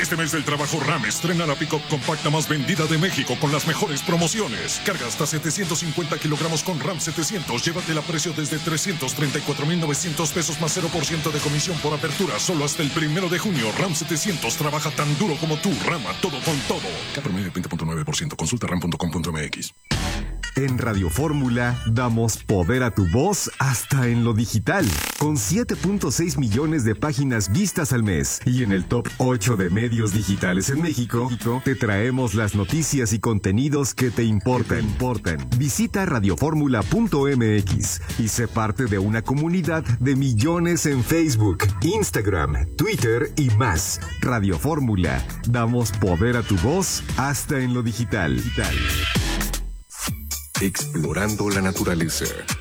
Este mes del trabajo RAM estrena la pick-up compacta más vendida de México con las mejores promociones. Carga hasta 750 kilogramos con RAM 700. Llévatela a precio desde 334,900 pesos más 0% de comisión por apertura. Solo hasta el 1 de junio. RAM 700 trabaja tan duro como tú. Rama todo con todo. K promedio 20.9%. Consulta ram.com.mx. En Radio Fórmula damos poder a tu voz hasta en lo digital, con 7.6 millones de páginas vistas al mes. Y en el top 8 de medios digitales en México, te traemos las noticias y contenidos que te importan. Visita radioformula.mx y sé parte de una comunidad de millones en Facebook, Instagram, Twitter y más. Radio Fórmula, damos poder a tu voz hasta en lo digital. Explorando la naturaleza.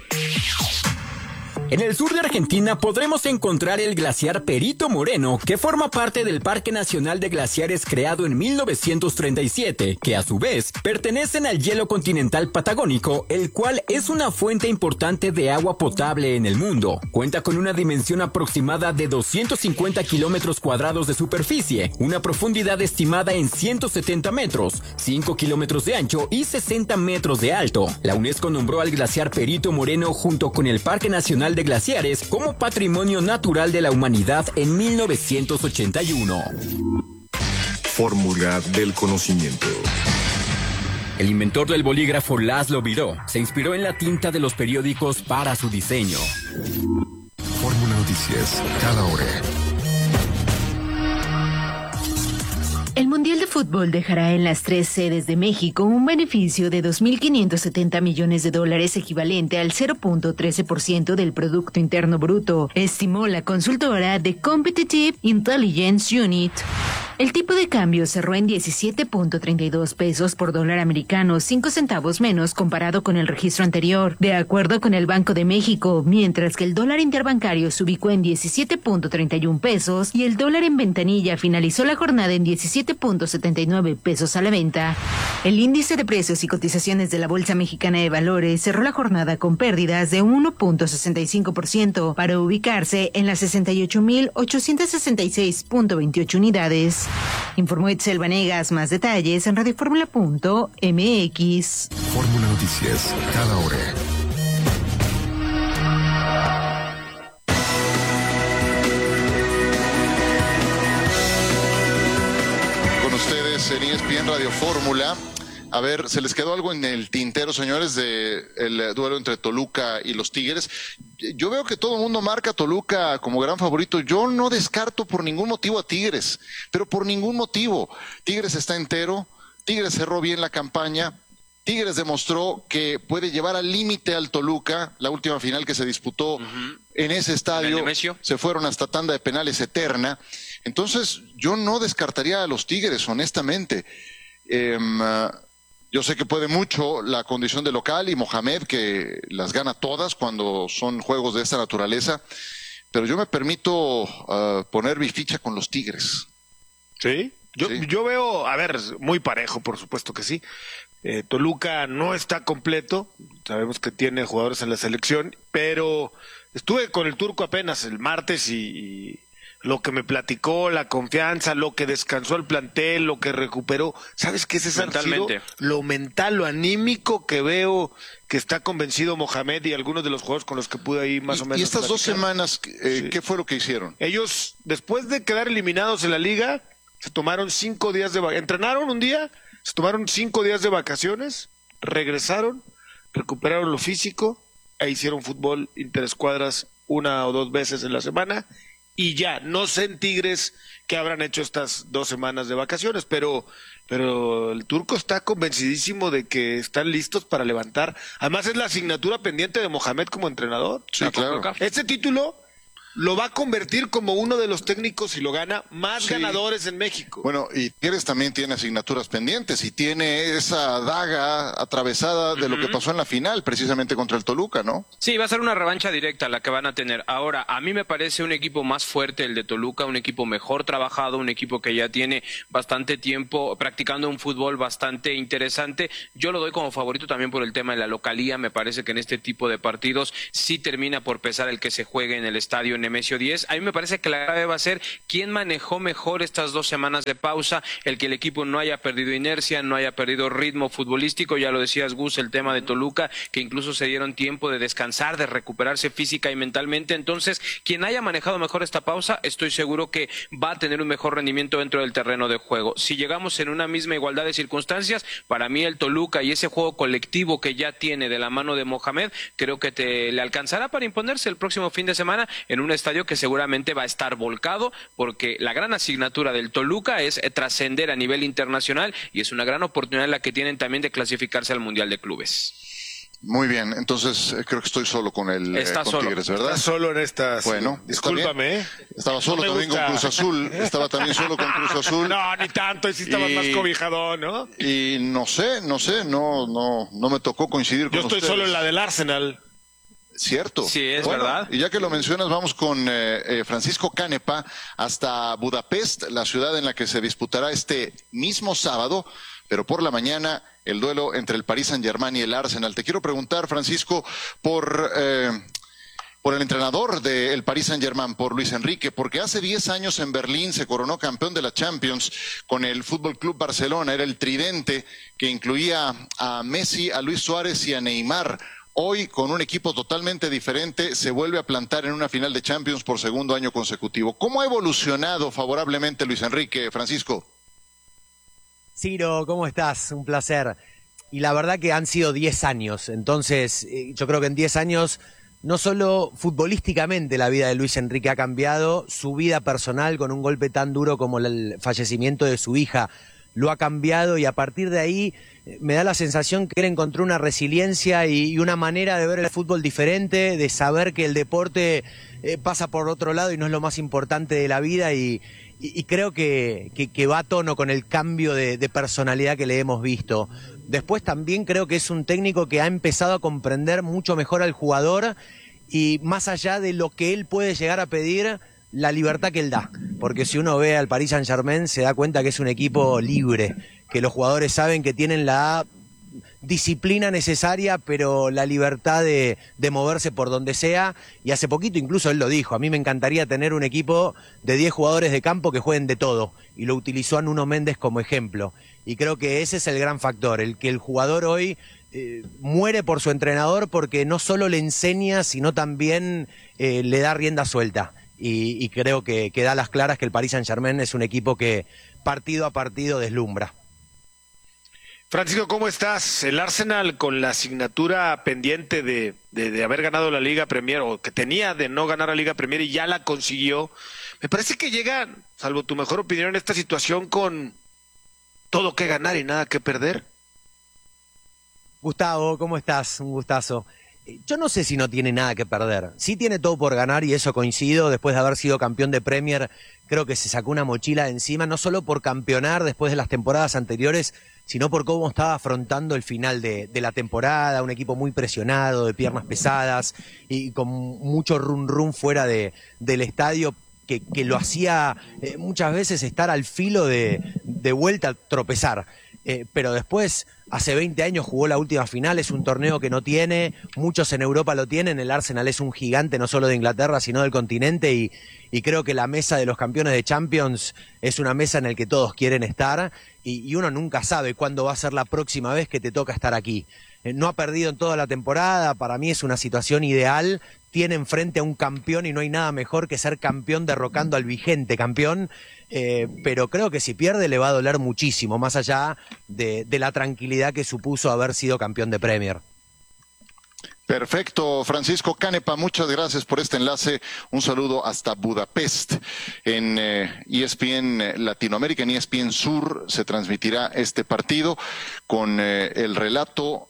En el sur de Argentina podremos encontrar el glaciar Perito Moreno, que forma parte del Parque Nacional de Glaciares creado en 1937, que a su vez pertenecen al hielo continental patagónico, el cual es una fuente importante de agua potable en el mundo. Cuenta con una dimensión aproximada de 250 kilómetros cuadrados de superficie, una profundidad estimada en 170 metros, 5 kilómetros de ancho y 60 metros de alto. La UNESCO nombró al glaciar Perito Moreno junto con el Parque Nacional de Glaciares como Patrimonio Natural de la Humanidad en 1981. Fórmula del conocimiento. El inventor del bolígrafo Laszlo Biró se inspiró en la tinta de los periódicos para su diseño. Fórmula Noticias, cada hora. El Mundial de Fútbol dejará en las 3 sedes de México un beneficio de $2.570 millones, equivalente al 0.13% del Producto Interno Bruto, estimó la consultora The Competitive Intelligence Unit. El tipo de cambio cerró en 17.32 pesos por dólar americano, 5 centavos menos comparado con el registro anterior, de acuerdo con el Banco de México, mientras que el dólar interbancario se ubicó en 17.31 pesos y el dólar en ventanilla finalizó la jornada en 17.79 pesos a la venta. El índice de precios y cotizaciones de la Bolsa Mexicana de Valores cerró la jornada con pérdidas de 1.65% para ubicarse en las 68.866.28 unidades. Informó Itzel Vanegas. Más detalles en radioformula.mx. Fórmula Noticias, cada hora. Con ustedes en ESPN Radio Fórmula. A ver, ¿se les quedó algo en el tintero, señores, de el duelo entre Toluca y los Tigres? Yo veo que todo el mundo marca a Toluca como gran favorito. Yo no descarto por ningún motivo a Tigres, pero por ningún motivo. Tigres está entero, Tigres cerró bien la campaña, Tigres demostró que puede llevar al límite al Toluca. La última final que se disputó en ese estadio, se fueron hasta tanda de penales eterna. Entonces, yo no descartaría a los Tigres, honestamente. Yo sé que puede mucho la condición de local y Mohamed, que las gana todas cuando son juegos de esta naturaleza, pero yo me permito poner mi ficha con los Tigres. ¿Sí? Yo veo, a ver, muy parejo, por supuesto que sí. Toluca no está completo, sabemos que tiene jugadores en la selección, pero estuve con el Turco apenas el martes y lo que me platicó, la confianza, lo que descansó el plantel, lo que recuperó. ¿Sabes qué es eso? Lo mental, lo anímico que veo que está convencido Mohamed y algunos de los jugadores con los que pude ahí más o menos. ¿Y estas platicar? 2 semanas, qué fue lo que hicieron? Ellos, después de quedar eliminados en la liga, se tomaron 5 días de vacaciones. Entrenaron un día, se tomaron 5 días de vacaciones, regresaron, recuperaron lo físico e hicieron fútbol interescuadras 1 o 2 veces en la semana. Y ya, no sé en Tigres qué habrán hecho estas 2 semanas de vacaciones, pero el Turco está convencidísimo de que están listos para levantar. Además es la asignatura pendiente de Mohamed como entrenador. Sí, claro. Este título lo va a convertir como uno de los técnicos, si lo gana, más ganadores en México. Bueno, y Tigres también tiene asignaturas pendientes y tiene esa daga atravesada de lo que pasó en la final, precisamente contra el Toluca, ¿no? Sí, va a ser una revancha directa la que van a tener. Ahora, a mí me parece un equipo más fuerte el de Toluca, un equipo mejor trabajado, un equipo que ya tiene bastante tiempo practicando un fútbol bastante interesante. Yo lo doy como favorito también por el tema de la localía. Me parece que en este tipo de partidos sí termina por pesar el que se juegue en el estadio Nemesio 10. A mí me parece que la clave va a ser quién manejó mejor estas 2 semanas de pausa, el que el equipo no haya perdido inercia, no haya perdido ritmo futbolístico. Ya lo decías, Gus, el tema de Toluca, que incluso se dieron tiempo de descansar, de recuperarse física y mentalmente. Entonces, quien haya manejado mejor esta pausa, estoy seguro que va a tener un mejor rendimiento dentro del terreno de juego. Si llegamos en una misma igualdad de circunstancias, para mí el Toluca y ese juego colectivo que ya tiene de la mano de Mohamed, creo que le alcanzará para imponerse el próximo fin de semana en un estadio que seguramente va a estar volcado, porque la gran asignatura del Toluca es trascender a nivel internacional y es una gran oportunidad la que tienen también de clasificarse al Mundial de Clubes. Muy bien, entonces creo que estoy solo con el con Tigres, ¿verdad? Estás solo en estas. Bueno, discúlpame. Estaba solo también con Cruz Azul. Estaba también solo con Cruz Azul. No, ni tanto, sí estabas más cobijadón, ¿no? Y no sé, no me tocó coincidir con ustedes. Yo estoy solo en la del Arsenal. Cierto. Sí, es verdad. Y ya que lo mencionas, vamos con Francisco Canepa hasta Budapest, la ciudad en la que se disputará este mismo sábado, pero por la mañana, el duelo entre el Paris Saint-Germain y el Arsenal. Te quiero preguntar, Francisco, por el entrenador del Paris Saint-Germain, por Luis Enrique, porque hace 10 años en Berlín se coronó campeón de la Champions con el Fútbol Club Barcelona. Era el tridente que incluía a Messi, a Luis Suárez y a Neymar. Hoy, con un equipo totalmente diferente, se vuelve a plantar en una final de Champions por segundo año consecutivo. ¿Cómo ha evolucionado favorablemente Luis Enrique, Francisco? Ciro, ¿cómo estás? Un placer. Y la verdad que han sido 10 años, entonces yo creo que en 10 años no solo futbolísticamente la vida de Luis Enrique ha cambiado, su vida personal con un golpe tan duro como el fallecimiento de su hija lo ha cambiado, y a partir de ahí me da la sensación que él encontró una resiliencia y una manera de ver el fútbol diferente, de saber que el deporte pasa por otro lado y no es lo más importante de la vida, y creo que va a tono con el cambio de personalidad que le hemos visto. Después también creo que es un técnico que ha empezado a comprender mucho mejor al jugador, y más allá de lo que él puede llegar a pedir, la libertad que él da. Porque si uno ve al Paris Saint-Germain se da cuenta que es un equipo libre, que los jugadores saben que tienen la disciplina necesaria, pero la libertad de moverse por donde sea. Y hace poquito incluso él lo dijo: a mí me encantaría tener un equipo de 10 jugadores de campo que jueguen de todo, y lo utilizó a Nuno Méndez como ejemplo. Y creo que ese es el gran factor, el que el jugador hoy muere por su entrenador, porque no solo le enseña, sino también le da rienda suelta. Y creo que da las claras que el Paris Saint-Germain es un equipo que partido a partido deslumbra. Francisco, ¿cómo estás? El Arsenal, con la asignatura pendiente de haber ganado la Liga Premier, o que tenía de no ganar la Liga Premier, y ya la consiguió. Me parece que llega, salvo tu mejor opinión, en esta situación con todo que ganar y nada que perder. Gustavo, ¿cómo estás? Un gustazo. Yo no sé si no tiene nada que perder. Sí tiene todo por ganar, y eso coincido. Después de haber sido campeón de Premier, creo que se sacó una mochila de encima, no solo por campeonar después de las temporadas anteriores, sino por cómo estaba afrontando el final de la temporada. Un equipo muy presionado, de piernas pesadas y con mucho run fuera del estadio, que lo hacía muchas veces estar al filo de vuelta a tropezar. Pero después, hace 20 años jugó la última final, es un torneo que no tiene, muchos en Europa lo tienen. El Arsenal es un gigante no solo de Inglaterra, sino del continente, y creo que la mesa de los campeones de Champions es una mesa en la que todos quieren estar, y uno nunca sabe cuándo va a ser la próxima vez que te toca estar aquí. No ha perdido en toda la temporada, para mí es una situación ideal. Tiene enfrente a un campeón y no hay nada mejor que ser campeón derrocando al vigente campeón, pero creo que si pierde le va a doler muchísimo, más allá de la tranquilidad que supuso haber sido campeón de Premier. Perfecto, Francisco Canepa, muchas gracias por este enlace. Un saludo hasta Budapest. En ESPN Latinoamérica, en ESPN Sur, se transmitirá este partido con el relato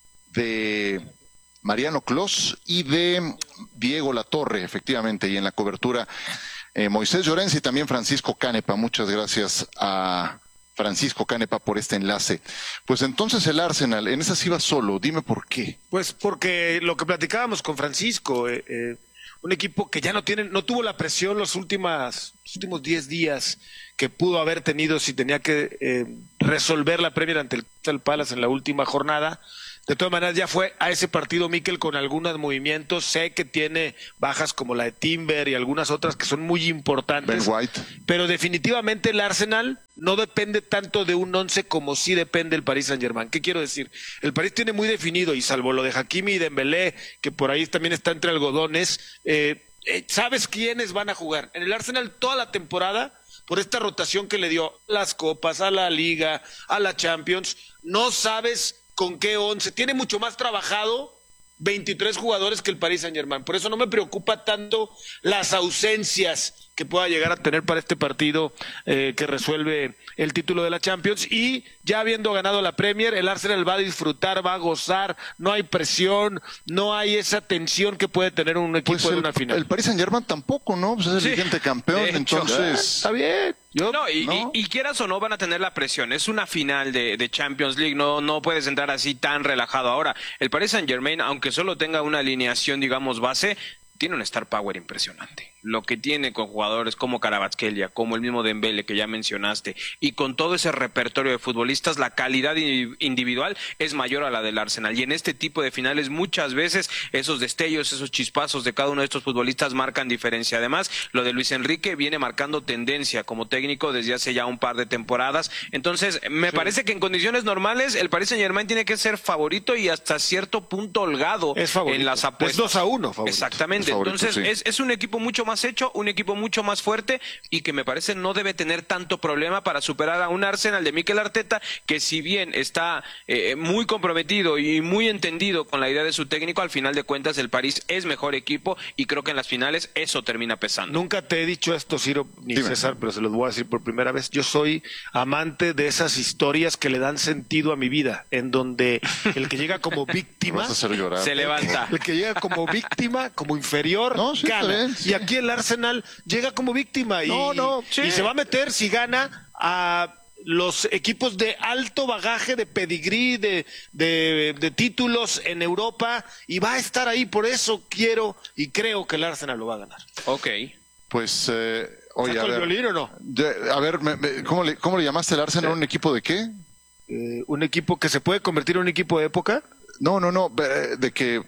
de Mariano Clos y de Diego Latorre, efectivamente, y en la cobertura Moisés Llorens y también Francisco Canepa. Muchas gracias a Francisco Canepa por este enlace. Pues entonces el Arsenal, en esa sí va solo, dime por qué. Pues porque lo que platicábamos con Francisco, un equipo que ya no tuvo la presión los últimos 10 días que pudo haber tenido si tenía que resolver la Premier ante el Crystal Palace en la última jornada. De todas maneras, ya fue a ese partido Mikel con algunos movimientos. Sé que tiene bajas como la de Timber y algunas otras que son muy importantes. Ben White. Pero definitivamente el Arsenal no depende tanto de un 11 como sí depende el Paris Saint-Germain. ¿Qué quiero decir? El París tiene muy definido, y salvo lo de Hakimi y Dembélé, que por ahí también está entre algodones, sabes quiénes van a jugar. En el Arsenal toda la temporada, por esta rotación que le dio a las Copas, a la Liga, a la Champions, no sabes con qué 11. Tiene mucho más trabajado 23 jugadores que el Paris Saint-Germain. Por eso no me preocupa tanto las ausencias que pueda llegar a tener para este partido que resuelve el título de la Champions. Y ya habiendo ganado la Premier, el Arsenal va a disfrutar, va a gozar, no hay presión, no hay esa tensión que puede tener un equipo en una final. El Paris Saint-Germain tampoco, ¿no? Pues es el vigente campeón, entonces... Está bien. Y quieras o no van a tener la presión. Es una final de Champions League, no puedes entrar así tan relajado. Ahora, el Paris Saint-Germain, aunque solo tenga una alineación, digamos, base, tiene un star power impresionante. Lo que tiene con jugadores como Kvaratskhelia, como el mismo Dembélé que ya mencionaste, y con todo ese repertorio de futbolistas, la calidad individual es mayor a la del Arsenal. Y en este tipo de finales muchas veces esos destellos, esos chispazos de cada uno de estos futbolistas marcan diferencia. Además, lo de Luis Enrique viene marcando tendencia como técnico desde hace ya un par de temporadas. Entonces, me parece que en condiciones normales el Paris Saint-Germain tiene que ser favorito y hasta cierto punto holgado en las apuestas. Es 2-1 favorito. Exactamente. Favorito, entonces, es un equipo mucho más hecho, un equipo mucho más fuerte y que me parece no debe tener tanto problema para superar a un Arsenal de Mikel Arteta, que si bien está muy comprometido y muy entendido con la idea de su técnico, al final de cuentas el París es mejor equipo y creo que en las finales eso termina pesando. Nunca te he dicho esto, Ciro, ni Dime. César, pero se los voy a decir por primera vez. Yo soy amante de esas historias que le dan sentido a mi vida, en donde el que llega como víctima Vas a hacer llorar. Se levanta. el que llega como víctima, como inferior, No, sí, está gana. bien. Y aquí el Arsenal llega como víctima y se va a meter, si gana, a los equipos de alto bagaje, de pedigrí, de títulos en Europa, y va a estar ahí. Por eso quiero y creo que el Arsenal lo va a ganar. Ok. Pues, oye, ¿Saco a el ver, violín o no? a ver, ¿cómo le llamaste al Arsenal? ¿Un equipo de qué? Un equipo que se puede convertir en un equipo de época. No, de que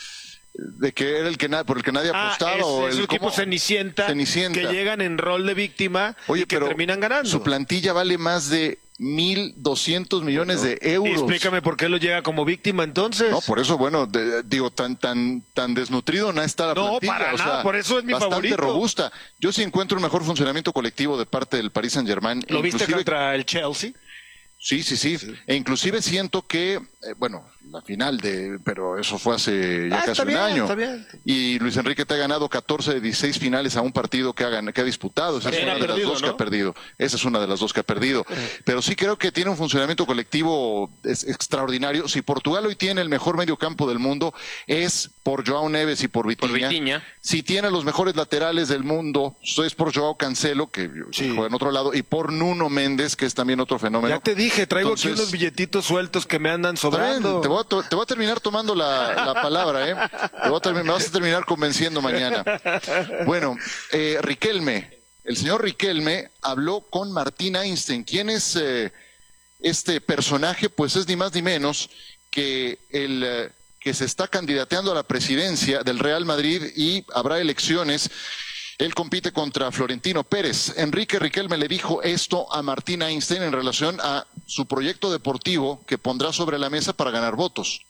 era el que por el que nadie apostaba. o es el un equipo ¿cómo? Cenicienta, Cenicienta. que llegan en rol de víctima y que terminan ganando. Su plantilla vale más de 1.200 millones de euros. Explícame por qué lo llega como víctima entonces. No, por eso, bueno, digo, tan desnutrido no está la plantilla. No, para nada, por eso es mi bastante favorito. robusta. Yo sí encuentro un mejor funcionamiento colectivo de parte del Paris Saint-Germain. ¿Lo viste Inclusive- contra el Chelsea? Sí. E inclusive siento que, la final pero eso fue hace ya casi está un bien, año. está bien. Y Luis Enrique te ha ganado 14 de 16 finales a un partido que ha disputado. Esa es También una ha de las perdido, dos que ¿no? ha perdido. Esa es una de las dos que ha perdido. Pero sí creo que tiene un funcionamiento colectivo extraordinario. Si Portugal hoy tiene el mejor medio campo del mundo, es por Joao Neves y por Vitinha. Si tiene los mejores laterales del mundo, es por Joao Cancelo, que juega en otro lado, y por Nuno Méndez, que es también otro fenómeno. Ya te dije, traigo aquí Entonces, unos billetitos sueltos que me andan Está bien, sobrando. te voy a terminar tomando la palabra, ¿eh? Me vas a terminar convenciendo mañana. Bueno, Riquelme, el señor Riquelme habló con Martín Einstein. ¿Quién es este personaje? Pues es ni más ni menos que el que se está candidateando a la presidencia del Real Madrid y habrá elecciones. Él compite contra Florentino Pérez. Enrique Riquelme le dijo esto a Martín Einstein en relación a su proyecto deportivo que pondrá sobre la mesa para ganar votos.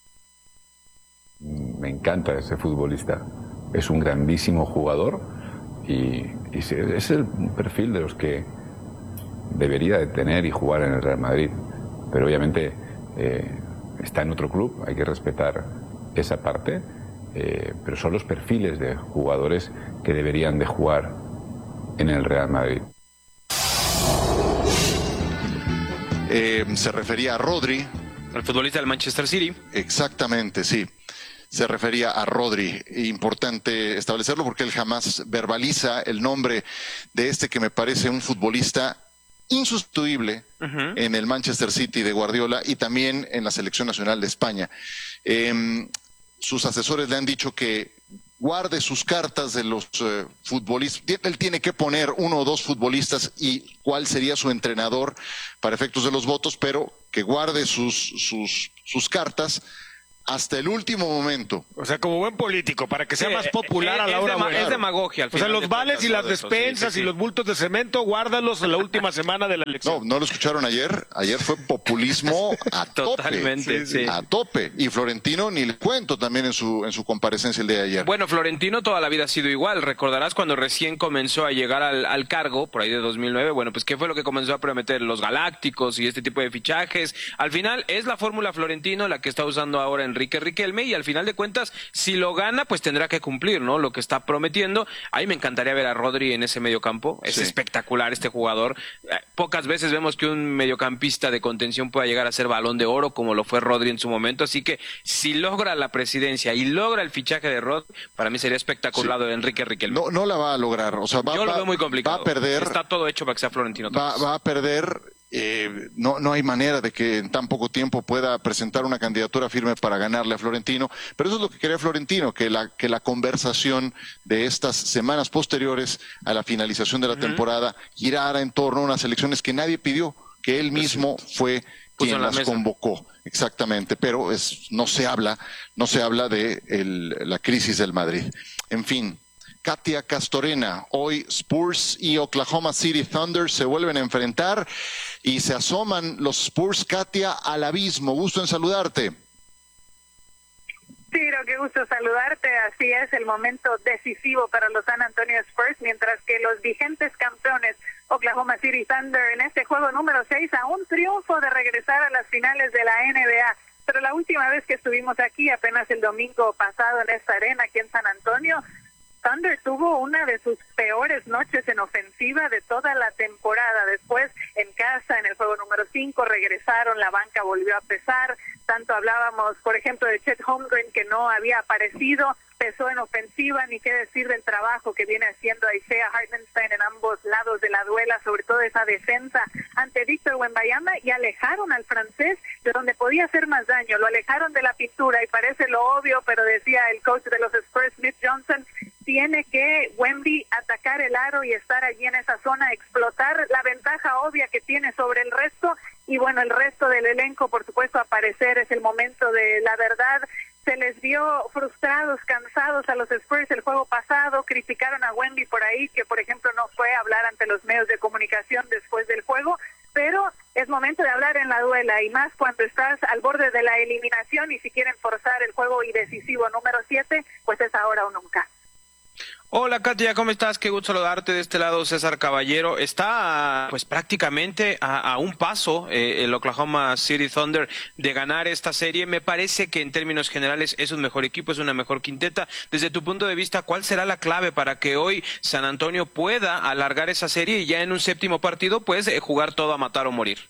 Me encanta ese futbolista. Es un grandísimo jugador y es el perfil de los que debería de tener y jugar en el Real Madrid. Pero obviamente está en otro club, hay que respetar esa parte. Pero son los perfiles de jugadores que deberían de jugar en el Real Madrid. Se refería a Rodri. El futbolista del Manchester City. Exactamente, sí. Se refería a Rodri. Importante establecerlo porque él jamás verbaliza el nombre de este que me parece un futbolista insustituible en el Manchester City de Guardiola y también en la Selección Nacional de España. Sus asesores le han dicho que guarde sus cartas de los futbolistas. Él tiene que poner uno o dos futbolistas y cuál sería su entrenador para efectos de los votos, pero que guarde sus sus cartas hasta el último momento. O sea, como buen político, para que sea más popular a la hora buena. Es demagogia al final. O sea, los de vales y las todo eso, despensas y los bultos de cemento, guárdalos en la última semana de la elección. No lo escucharon ayer. Ayer fue populismo a tope. Totalmente, sí. A tope. Y Florentino, ni le cuento también en su comparecencia el día de ayer. Bueno, Florentino toda la vida ha sido igual. Recordarás cuando recién comenzó a llegar al cargo, por ahí de 2009, bueno, pues ¿qué fue lo que comenzó a prometer? Los galácticos y este tipo de fichajes. Al final es la fórmula Florentino la que está usando ahora Enrique Riquelme, y al final de cuentas, si lo gana, pues tendrá que cumplir, ¿no? Lo que está prometiendo. A mí me encantaría ver a Rodri en ese mediocampo. Es espectacular este jugador. Pocas veces vemos que un mediocampista de contención pueda llegar a ser Balón de Oro, como lo fue Rodri en su momento. Así que si logra la presidencia y logra el fichaje de Rodri, para mí sería espectacular de Enrique Riquelme. No la va a lograr. O sea, yo lo veo muy complicado. Va a perder. Está todo hecho para que sea Florentino. Va a perder. No hay manera de que en tan poco tiempo pueda presentar una candidatura firme para ganarle a Florentino, pero eso es lo que quería Florentino, que la conversación de estas semanas posteriores a la finalización de la temporada girara en torno a unas elecciones que nadie pidió, que él mismo fue quien las convocó. Exactamente, pero no se habla de la crisis del Madrid. En fin. Katia Castorena, hoy Spurs y Oklahoma City Thunder se vuelven a enfrentar y se asoman los Spurs, Katia, al abismo. Gusto en saludarte. Ciro, qué gusto saludarte. Así es, el momento decisivo para los San Antonio Spurs, mientras que los vigentes campeones Oklahoma City Thunder en este juego número 6 a un triunfo de regresar a las finales de la NBA. Pero la última vez que estuvimos aquí, apenas el domingo pasado en esta arena aquí en San Antonio, Thunder tuvo una de sus peores noches en ofensiva de toda la temporada. Después, en casa, en el juego número 5, regresaron, la banca volvió a pesar. Tanto hablábamos, por ejemplo, de Chet Holmgren, que no había aparecido, pesó en ofensiva, ni qué decir del trabajo que viene haciendo Isaiah Hartenstein en ambos lados de la duela, sobre todo esa defensa ante Víctor Wembanyama, y alejaron al francés de donde podía hacer más daño, lo alejaron de la pintura, y parece lo obvio, pero decía el coach de los Spurs, Smith Johnson, tiene que Wemby atacar el aro y estar allí en esa zona, explotar la ventaja obvia que tiene sobre el resto, y bueno, el resto del elenco, por supuesto, aparecer. Es el momento de la verdad. Se les vio frustrados, cansados a los Spurs el juego pasado, criticaron a Wemby por ahí, que por ejemplo no fue a hablar ante los medios de comunicación después del juego, pero es momento de hablar en la duela, y más cuando estás al borde de la eliminación, y si quieren forzar el juego y decisivo número 7, pues es ahora o nunca. Hola Katia, ¿cómo estás? Qué gusto saludarte. De este lado César Caballero. Está pues prácticamente a un paso el Oklahoma City Thunder de ganar esta serie. Me parece que en términos generales es un mejor equipo, es una mejor quinteta. Desde tu punto de vista, ¿cuál será la clave para que hoy San Antonio pueda alargar esa serie y ya en un séptimo partido pues jugar todo a matar o morir?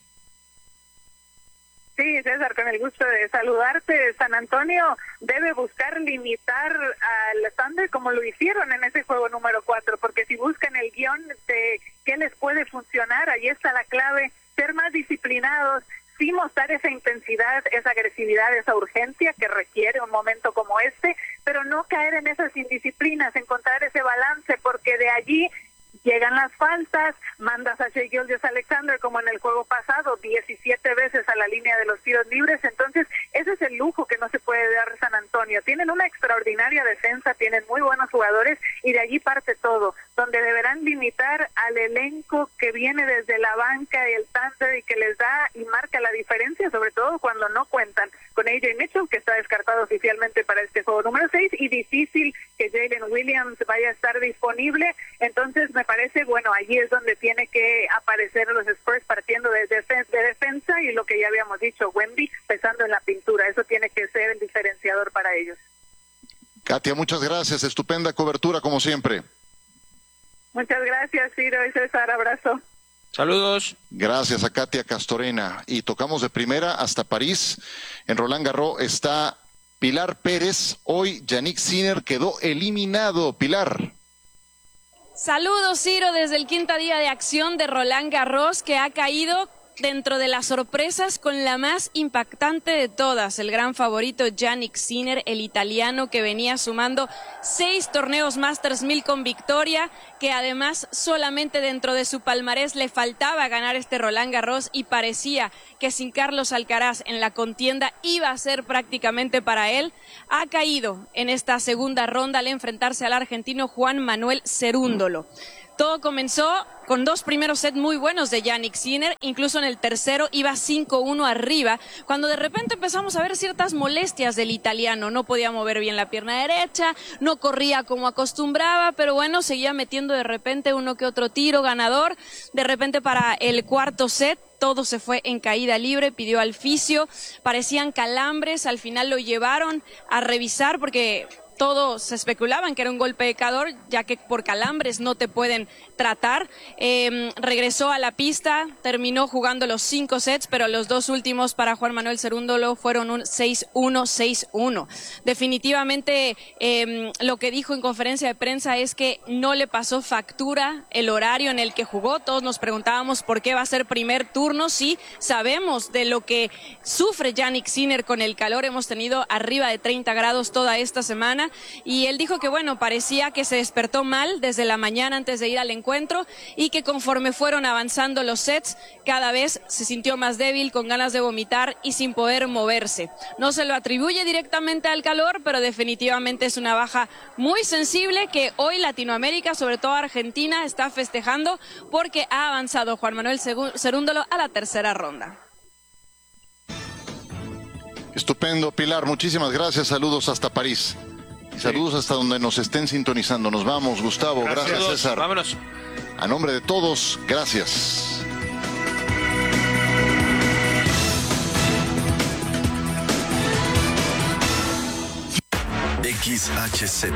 Sí, César, con el gusto de saludarte. San Antonio debe buscar limitar al Thunder como lo hicieron en ese juego número 4, porque si buscan el guión de qué les puede funcionar, ahí está la clave, ser más disciplinados, sí mostrar esa intensidad, esa agresividad, esa urgencia que requiere un momento como este, pero no caer en esas indisciplinas, encontrar ese balance, porque de allí llegan las faltas, mandas a Shai Gilgeous-Alexander como en el juego pasado, 17 veces a la línea de los tiros libres. Entonces ese es el lujo que no se puede dar San Antonio. Tienen una extraordinaria defensa, tienen muy buenos jugadores, y de allí parte todo, donde deberán limitar al elenco que viene desde la banca y el Thunder, y que les da y marca la diferencia, sobre todo cuando no cuentan con AJ Mitchell, que está descartado oficialmente para este juego número 6, y difícil que Jalen Williams vaya a estar disponible. Entonces me parece, bueno, allí es donde tiene que aparecer los Spurs, partiendo de defensa, y lo que ya habíamos dicho, Wemby pesando en la pintura. Eso tiene que ser el diferenciador para ellos. Katia, muchas gracias. Estupenda cobertura, como siempre. Muchas gracias, Ciro y César. Abrazo. Saludos. Gracias a Katia Castorena. Y tocamos de primera hasta París. En Roland Garros está Pilar Pérez. Hoy Yannick Sinner quedó eliminado. Pilar. Saludos, Ciro, desde el quinto día de acción de Roland Garros, que ha caído dentro de las sorpresas con la más impactante de todas, el gran favorito Jannik Sinner, el italiano que venía sumando 6 torneos Masters 1000 con victoria, que además solamente dentro de su palmarés le faltaba ganar este Roland Garros y parecía que sin Carlos Alcaraz en la contienda iba a ser prácticamente para él. Ha caído en esta segunda ronda al enfrentarse al argentino Juan Manuel Cerúndolo. Todo comenzó con 2 primeros sets muy buenos de Jannik Sinner, incluso en el tercero iba 5-1 arriba, cuando de repente empezamos a ver ciertas molestias del italiano. No podía mover bien la pierna derecha, no corría como acostumbraba, pero bueno, seguía metiendo de repente uno que otro tiro ganador. De repente para el cuarto set todo se fue en caída libre, pidió al fisio, parecían calambres, al final lo llevaron a revisar porque todos se especulaban que era un golpe de calor, ya que por calambres no te pueden tratar. Regresó a la pista, terminó jugando los 5 sets, pero los 2 últimos para Juan Manuel Cerúndolo fueron un 6-1, 6-1. Definitivamente lo que dijo en conferencia de prensa es que no le pasó factura el horario en el que jugó. Todos nos preguntábamos por qué va a ser primer turno. Sí, sabemos de lo que sufre Jannik Sinner con el calor. Hemos tenido arriba de 30 grados toda esta semana. Y él dijo que bueno, parecía que se despertó mal desde la mañana antes de ir al encuentro y que conforme fueron avanzando los sets, cada vez se sintió más débil, con ganas de vomitar y sin poder moverse. No se lo atribuye directamente al calor, pero definitivamente es una baja muy sensible que hoy Latinoamérica, sobre todo Argentina, está festejando porque ha avanzado Juan Manuel Cerúndolo a la tercera ronda. Estupendo, Pilar, muchísimas gracias, saludos hasta París. Saludos hasta donde nos estén sintonizando. Nos vamos, Gustavo. Gracias, César. Vámonos. A nombre de todos, gracias. XHZ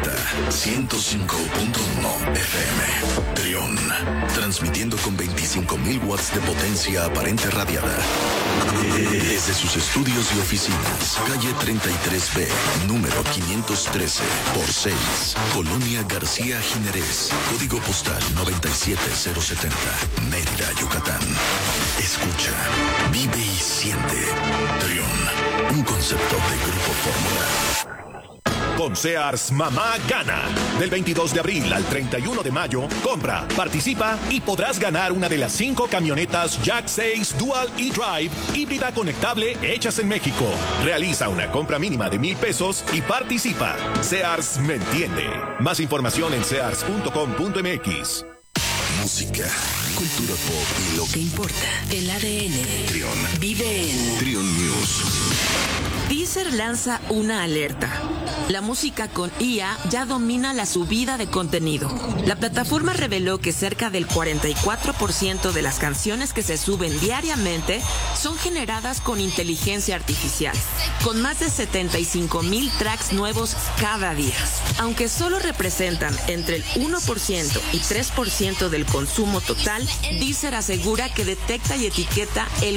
105.1 FM Trión, transmitiendo con 25.000 watts de potencia aparente radiada desde sus estudios y oficinas, calle 33B, número 513 por 6, Colonia García Jiménez, código postal 97070, Mérida, Yucatán. Escucha, vive y siente. Trión, un concepto de Grupo Fórmula. Con Sears Mamá Gana. Del 22 de abril al 31 de mayo, compra, participa y podrás ganar una de las 5 camionetas Jack 6 Dual e-Drive híbrida conectable hechas en México. Realiza una compra mínima de $1,000 y participa. Sears me entiende. Más información en sears.com.mx. Música, cultura pop y lo que importa. El ADN. Trión. Vive en Trión News. Deezer lanza una alerta. La música con IA ya domina la subida de contenido. La plataforma reveló que cerca del 44% de las canciones que se suben diariamente son generadas con inteligencia artificial, con más de 75,000 tracks nuevos cada día. Aunque solo representan entre el 1% y 3% del consumo total, Deezer asegura que detecta y etiqueta el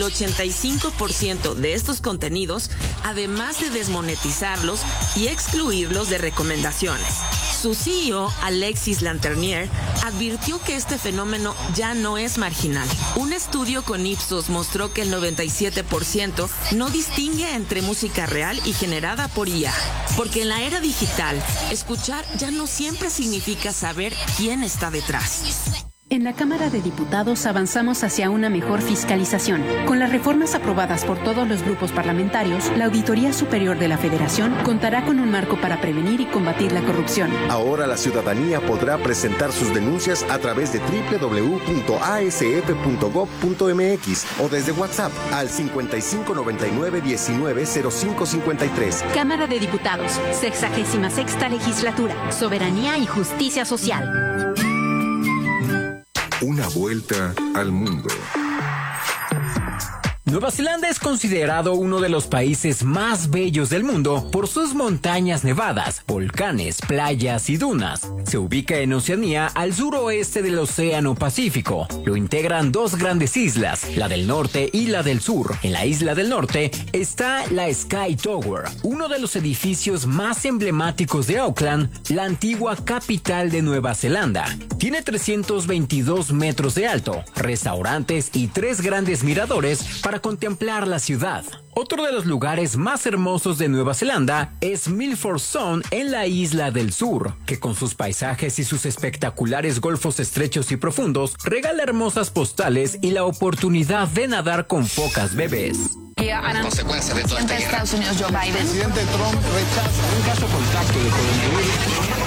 85% de estos contenidos, además de desmonetizarlos y excluirlos de recomendaciones. Su CEO, Alexis Lanternier, advirtió que este fenómeno ya no es marginal. Un estudio con Ipsos mostró que el 97% no distingue entre música real y generada por IA, porque en la era digital, escuchar ya no siempre significa saber quién está detrás. En la Cámara de Diputados avanzamos hacia una mejor fiscalización. Con las reformas aprobadas por todos los grupos parlamentarios, la Auditoría Superior de la Federación contará con un marco para prevenir y combatir la corrupción. Ahora la ciudadanía podrá presentar sus denuncias a través de www.asf.gov.mx o desde WhatsApp al 5599-190553. Cámara de Diputados, 66ª Legislatura, Soberanía y Justicia Social. Una vuelta al mundo. Nueva Zelanda es considerado uno de los países más bellos del mundo por sus montañas nevadas, volcanes, playas y dunas. Se ubica en Oceanía al suroeste del Océano Pacífico. Lo integran dos grandes islas, la del norte y la del sur. En la isla del norte está la Sky Tower, uno de los edificios más emblemáticos de Auckland, la antigua capital de Nueva Zelanda. Tiene 322 metros de alto, restaurantes y 3 grandes miradores para contemplar la ciudad. Otro de los lugares más hermosos de Nueva Zelanda es Milford Sound en la isla del sur, que con sus paisajes y sus espectaculares golfos estrechos y profundos regala hermosas postales y la oportunidad de nadar con focas bebés. Las consecuencias de toda esta guerra. Estados Unidos, Joe Biden. El presidente Trump rechaza un caso contacto de coronavirus.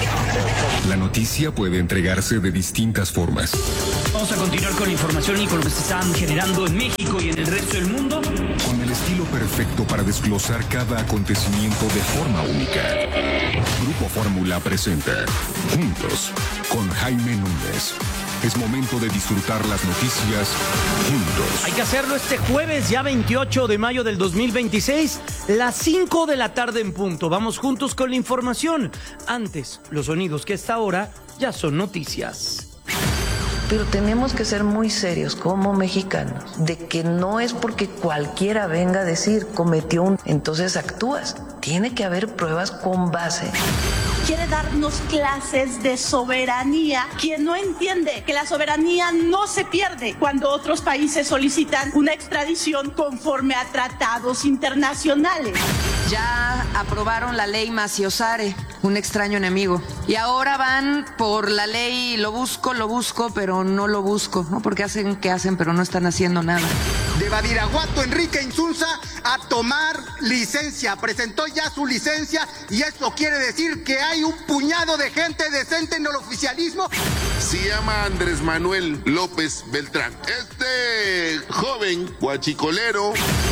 La noticia puede entregarse de distintas formas. Vamos a continuar con la información y con lo que se están generando en México y en el resto del mundo. Con el estilo perfecto para desglosar cada acontecimiento de forma única. Grupo Fórmula presenta Juntos con Jaime Núñez. Es momento de disfrutar las noticias juntos. Hay que hacerlo este jueves, ya 28 de mayo del 2026, las 5 de la tarde en punto. Vamos juntos con la información. Antes, los sonidos que a esta hora ya son noticias. Pero tenemos que ser muy serios como mexicanos, de que no es porque cualquiera venga a decir cometió un, entonces actúas. Tiene que haber pruebas con base. Quiere darnos clases de soberanía. Quien no entiende que la soberanía no se pierde cuando otros países solicitan una extradición conforme a tratados internacionales. Ya aprobaron la ley Maciosare, un extraño enemigo. Y ahora van por la ley lo busco, pero no lo busco, ¿no? Porque hacen que hacen, pero no están haciendo nada. De Badiraguato, Enrique Insunza a tomar licencia. Presentó ya su licencia y eso quiere decir que hay un puñado de gente decente en el oficialismo. Se llama Andrés Manuel López Beltrán. Este joven guachicolero.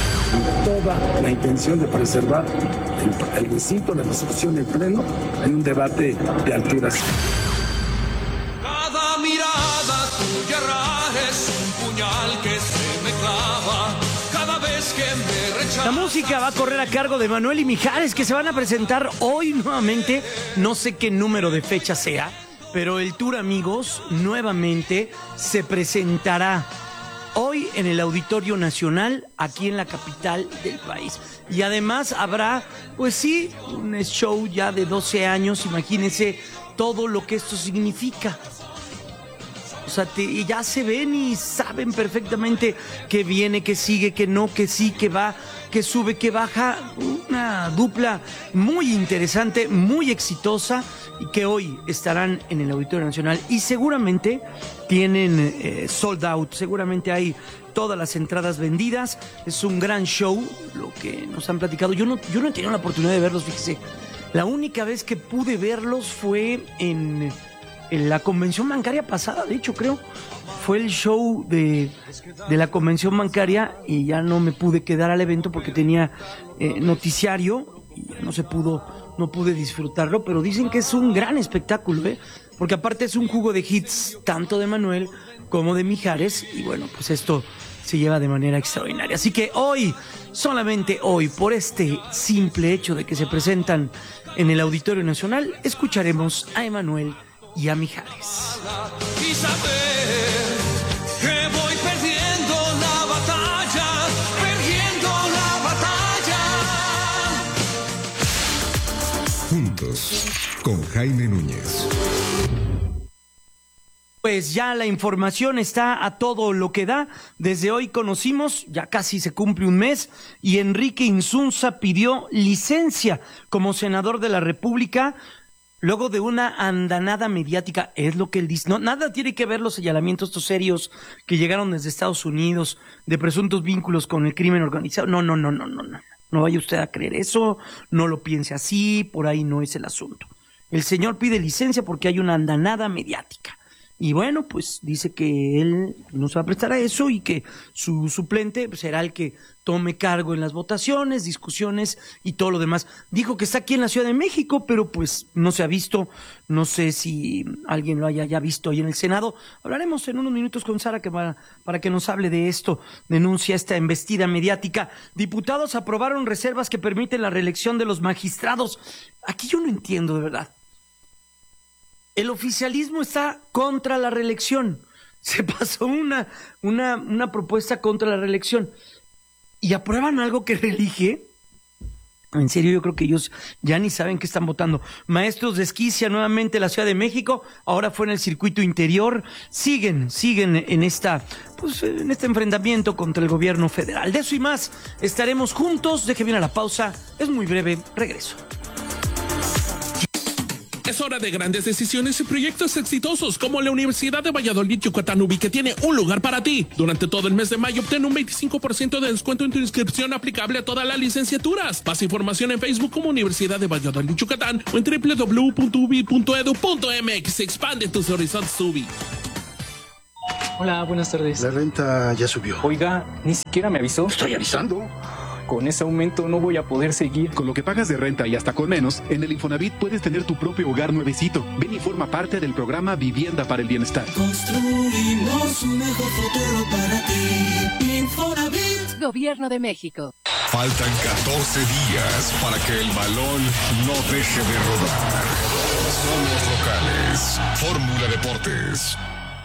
Toda la intención de preservar el recinto, la resolución del pleno en un debate de alturas. Cada mirada tuya rara es un puñal que se me clava cada vez que me rechaza. La música va a correr a cargo de Manuel y Mijares, que se van a presentar hoy nuevamente. No sé qué número de fecha sea, pero el tour, amigos, nuevamente se presentará hoy en el Auditorio Nacional, aquí en la capital del país. Y además habrá, pues sí, un show ya de 12 años, imagínense todo lo que esto significa. O sea, ya se ven y saben perfectamente que viene, que sigue, que no, que sí, que va, que sube, que baja. Una dupla muy interesante, muy exitosa y que hoy estarán en el Auditorio Nacional y seguramente tienen sold out, seguramente hay todas las entradas vendidas. Es un gran show lo que nos han platicado. Yo no he tenido la oportunidad de verlos, fíjese. La única vez que pude verlos fue en la convención bancaria pasada, de hecho creo, fue el show de la convención bancaria y ya no me pude quedar al evento porque tenía noticiario y ya no pude disfrutarlo, pero dicen que es un gran espectáculo, porque aparte es un jugo de hits tanto de Manuel como de Mijares y bueno, pues esto se lleva de manera extraordinaria. Así que hoy, solamente hoy, por este simple hecho de que se presentan en el Auditorio Nacional, escucharemos a Emanuel y a Mijares. Y saber que voy perdiendo la batalla, Juntos con Jaime Núñez. Pues ya la información está a todo lo que da. Desde hoy conocimos, ya casi se cumple un mes, y Enrique Insunza pidió licencia como senador de la República luego de una andanada mediática, es lo que él dice. No, nada tiene que ver los señalamientos estos serios que llegaron desde Estados Unidos de presuntos vínculos con el crimen organizado. No. No vaya usted a creer eso, no lo piense así, por ahí no es el asunto. El señor pide licencia porque hay una andanada mediática. Y bueno, pues dice que él no se va a prestar a eso y que su suplente será el que tome cargo en las votaciones, discusiones y todo lo demás. Dijo que está aquí en la Ciudad de México, pero pues no se ha visto. No sé si alguien lo haya ya visto ahí en el Senado. Hablaremos en unos minutos con Sara para que nos hable de esto. Denuncia esta embestida mediática. Diputados aprobaron reservas que permiten la reelección de los magistrados. Aquí yo no entiendo de verdad. El oficialismo está contra la reelección. Se pasó una propuesta contra la reelección. ¿Y aprueban algo que reelige? En serio, yo creo que ellos ya ni saben qué están votando. Maestros de Esquicia nuevamente en la Ciudad de México. Ahora fue en el circuito interior. Siguen en este enfrentamiento contra el gobierno federal. De eso y más estaremos juntos. Deje bien a la pausa. Es muy breve. Regreso. Es hora de grandes decisiones y proyectos exitosos como la Universidad de Valladolid Yucatán UBI, que tiene un lugar para ti. Durante todo el mes de mayo obtén un 25% de descuento en tu inscripción aplicable a todas las licenciaturas. Más información en Facebook como Universidad de Valladolid Yucatán o en www.ubi.edu.mx. Expande tus horizontes UBI. Hola, buenas tardes. La renta ya subió. Oiga, ni siquiera me avisó. Estoy avisando. Con ese aumento no voy a poder seguir. Con lo que pagas de renta y hasta con menos, en el Infonavit puedes tener tu propio hogar nuevecito. Ven y forma parte del programa Vivienda para el Bienestar. Construimos un mejor futuro para ti. Infonavit. Gobierno de México. Faltan 14 días para que el balón no deje de rodar. Somos locales. Fórmula Deportes.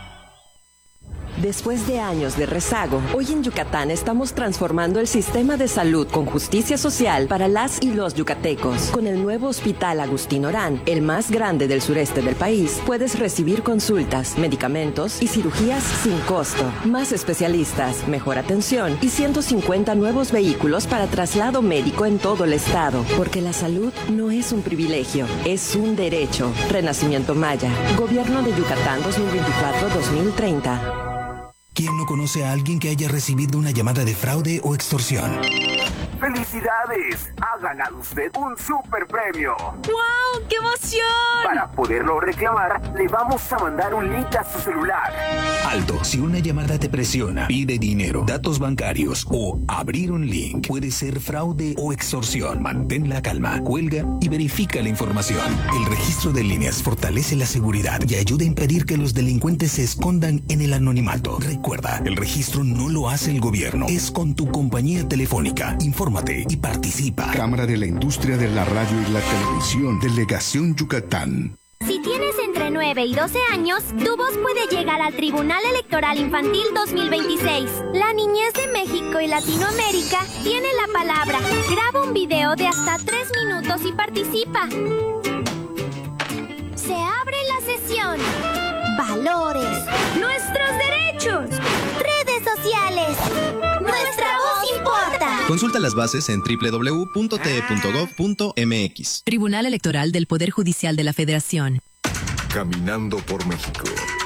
Después de años de rezago, hoy en Yucatán estamos transformando el sistema de salud con justicia social para las y los yucatecos. Con el nuevo Hospital Agustín Orán, el más grande del sureste del país, puedes recibir consultas, medicamentos y cirugías sin costo. Más especialistas, mejor atención y 150 nuevos vehículos para traslado médico en todo el estado. Porque la salud no es un privilegio, es un derecho. Renacimiento Maya, Gobierno de Yucatán 2024-2030. ¿Quién no conoce a alguien que haya recibido una llamada de fraude o extorsión? ¡Felicidades! Ha ganado usted un super premio. ¡Wow! ¡Qué emoción! Para poderlo reclamar, le vamos a mandar un link a su celular. Alto, si una llamada te presiona, pide dinero, datos bancarios o abrir un link, puede ser fraude o extorsión. Mantén la calma, cuelga y verifica la información. El registro de líneas fortalece la seguridad y ayuda a impedir que los delincuentes se escondan en el anonimato. Recuerda, el registro no lo hace el gobierno, es con tu compañía telefónica. Infórmate y participa. Cámara de la Industria de la Radio y la Televisión, Delegación Yucatán. Si tienes entre 9 y 12 años, tu voz puede llegar al Tribunal Electoral Infantil 2026. La niñez de México y Latinoamérica tiene la palabra. Graba un video de hasta 3 minutos y participa. Se abre la sesión. Valores. Nuestros derechos. Redes sociales. Nuestra voz importa. Consulta las bases en www.te.gov.mx. Tribunal Electoral del Poder Judicial de la Federación. Caminando por México.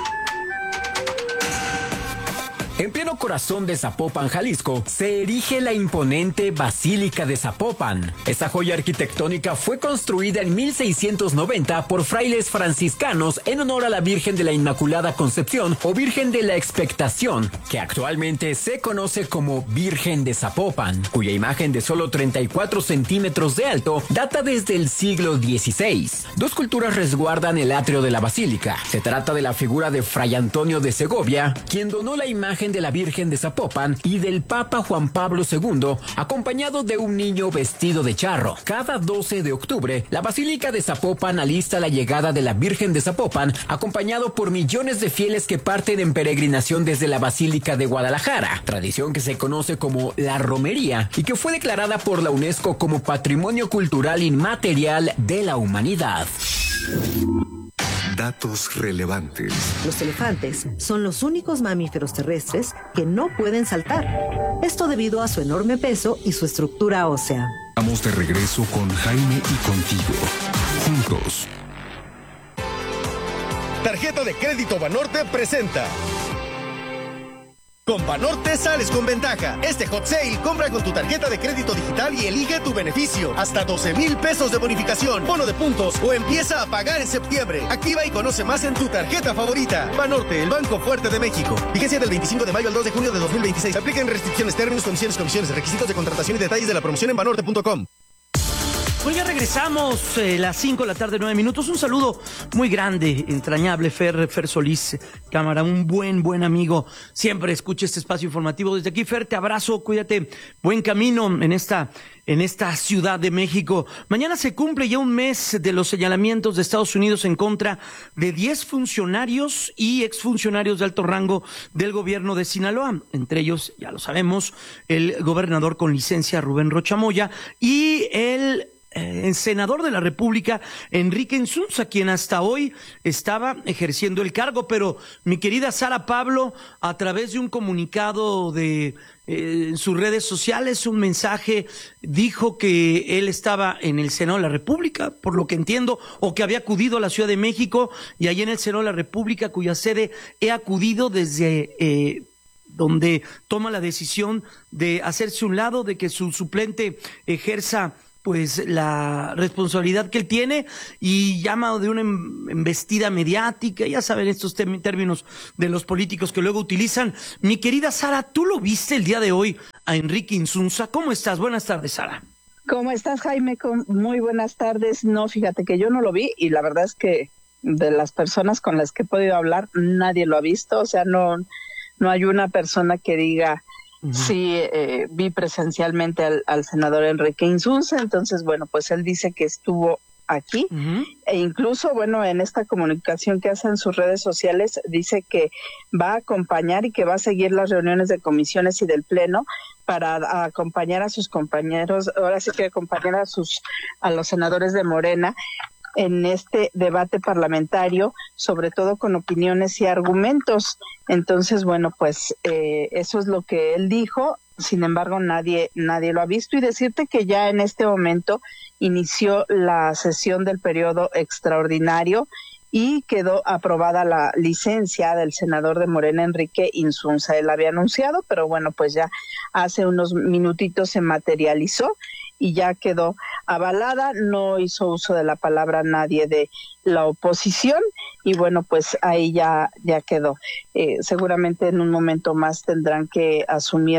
En pleno corazón de Zapopan, Jalisco, se erige la imponente Basílica de Zapopan. Esta joya arquitectónica fue construida en 1690 por frailes franciscanos en honor a la Virgen de la Inmaculada Concepción o Virgen de la Expectación, que actualmente se conoce como Virgen de Zapopan, cuya imagen de solo 34 centímetros de alto data desde el siglo XVI. Dos culturas resguardan el atrio de la basílica. Se trata de la figura de Fray Antonio de Segovia, quien donó la imagen de la Virgen de Zapopan, y del Papa Juan Pablo II, acompañado de un niño vestido de charro. Cada 12 de octubre, la Basílica de Zapopan alista la llegada de la Virgen de Zapopan, acompañado por millones de fieles que parten en peregrinación desde la Basílica de Guadalajara, tradición que se conoce como la romería y que fue declarada por la UNESCO como Patrimonio Cultural Inmaterial de la Humanidad. Datos relevantes. Los elefantes son los únicos mamíferos terrestres que no pueden saltar. Esto debido a su enorme peso y su estructura ósea. Vamos de regreso con Jaime y contigo. Juntos. Tarjeta de Crédito Banorte presenta Con Banorte sales con ventaja. Este hot sale, compra con tu tarjeta de crédito digital y elige tu beneficio. Hasta 12,000 pesos de bonificación, bono de puntos o empieza a pagar en septiembre. Activa y conoce más en tu tarjeta favorita. Banorte, el banco fuerte de México. Vigencia del 25 de mayo al 2 de junio de 2026. Apliquen restricciones, términos, condiciones, requisitos de contratación y detalles de la promoción en banorte.com. Bueno, ya regresamos, las 5 de la tarde, 9 minutos. Un saludo muy grande, entrañable, Fer Solís, cámara, un buen amigo. Siempre escucha este espacio informativo. Desde aquí, Fer, te abrazo, cuídate. Buen camino en esta Ciudad de México. Mañana se cumple ya un mes de los señalamientos de Estados Unidos en contra de 10 funcionarios y exfuncionarios de alto rango del gobierno de Sinaloa. Entre ellos, ya lo sabemos, el gobernador con licencia Rubén Rocha Moya y el senador de la República, Enrique Insunza, quien hasta hoy estaba ejerciendo el cargo. Pero mi querida Sara Pablo, a través de un comunicado en sus redes sociales, un mensaje, dijo que él estaba en el Senado de la República, por lo que entiendo, o que había acudido a la Ciudad de México, y allí en el Senado de la República, cuya sede he acudido desde donde toma la decisión de hacerse un lado, de que su suplente ejerza pues la responsabilidad que él tiene, y llama de una embestida mediática. Ya saben estos términos de los políticos que luego utilizan. Mi querida Sara, ¿tú lo viste el día de hoy a Enrique Insunza? ¿Cómo estás? Buenas tardes, Sara. ¿Cómo estás, Jaime? Muy buenas tardes. No, fíjate que yo no lo vi, y la verdad es que de las personas con las que he podido hablar, nadie lo ha visto. O sea, no hay una persona que diga... Sí, vi presencialmente al senador Enrique Insunza. Entonces, bueno, pues él dice que estuvo aquí, e incluso, bueno, en esta comunicación que hace en sus redes sociales, dice que va a acompañar y que va a seguir las reuniones de comisiones y del pleno para acompañar a sus compañeros, ahora sí que acompañar a los senadores de Morena en este debate parlamentario, sobre todo con opiniones y argumentos. Entonces, bueno, pues eso es lo que él dijo. Sin embargo, nadie lo ha visto, y decirte que ya en este momento inició la sesión del periodo extraordinario y quedó aprobada la licencia del senador de Morena, Enrique Insunza. Él había anunciado, pero bueno, pues ya hace unos minutitos se materializó y ya quedó avalada. No hizo uso de la palabra nadie de la oposición, y bueno, pues ahí ya quedó. Seguramente en un momento más tendrán que asumir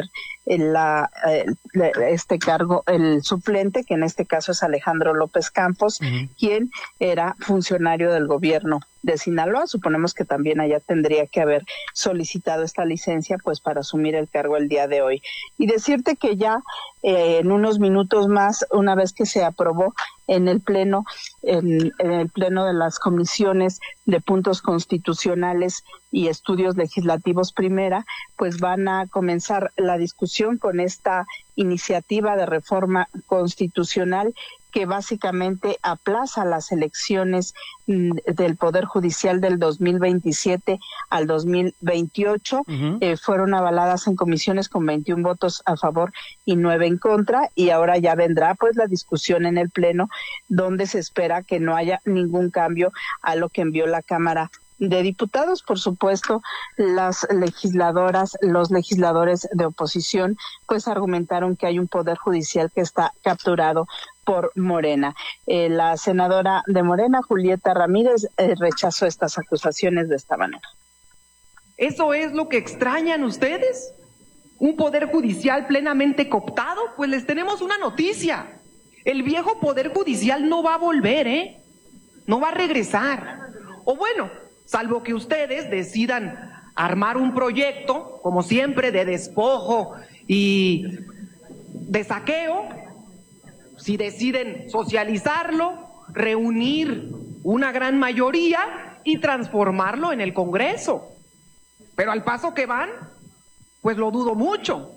este cargo el suplente, que en este caso es Alejandro López Campos, quien era funcionario del gobierno de Sinaloa. Suponemos que también allá tendría que haber solicitado esta licencia pues para asumir el cargo el día de hoy. Y decirte que ya en unos minutos más, una vez que se aprobó en el pleno de las comisiones de puntos constitucionales y estudios legislativos primera, pues van a comenzar la discusión con esta iniciativa de reforma constitucional que básicamente aplaza las elecciones del Poder Judicial del 2027 al 2028. Fueron avaladas en comisiones con 21 votos a favor y 9 en contra, y ahora ya vendrá pues la discusión en el Pleno, donde se espera que no haya ningún cambio a lo que envió la Cámara de Diputados. Por supuesto, los legisladores de oposición pues argumentaron que hay un poder judicial que está capturado por Morena. La senadora de Morena, Julieta Ramírez, rechazó estas acusaciones de esta manera. ¿Eso es lo que extrañan ustedes? ¿Un poder judicial plenamente cooptado? Pues les tenemos una noticia. El viejo poder judicial no va a volver, no va a regresar. O bueno, salvo que ustedes decidan armar un proyecto, como siempre, de despojo y de saqueo. Si deciden socializarlo, reunir una gran mayoría y transformarlo en el Congreso. Pero al paso que van, pues lo dudo mucho.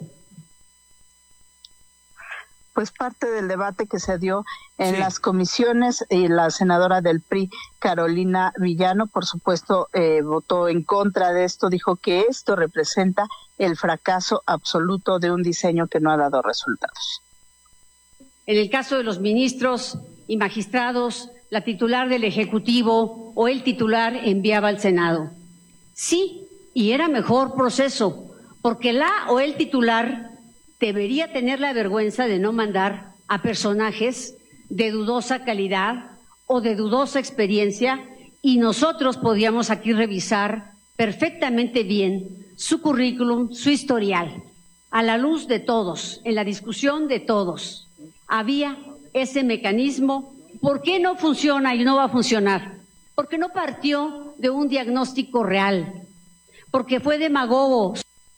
Pues parte del debate que se dio en las comisiones, y la senadora del PRI, Carolina Villano, por supuesto, votó en contra de esto. Dijo que esto representa el fracaso absoluto de un diseño que no ha dado resultados. En el caso de los ministros y magistrados, la titular del Ejecutivo o el titular enviaba al Senado. Sí, y era mejor proceso, porque la o el titular debería tener la vergüenza de no mandar a personajes de dudosa calidad o de dudosa experiencia, y nosotros podíamos aquí revisar perfectamente bien su currículum, su historial, a la luz de todos, en la discusión de todos. Había ese mecanismo. ¿Por qué no funciona y no va a funcionar? Porque no partió de un diagnóstico real, porque fue demagogo.